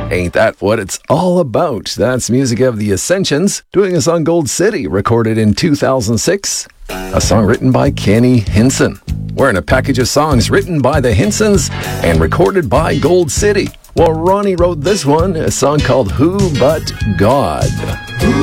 Ain't that what it's all about? That's music of The Ascensions, doing a song Gold City, recorded in 2006. A song written by Kenny Hinson. We're in a package of songs written by the Hinsons and recorded by Gold City. Well, Ronnie wrote this one, a song called Who But God.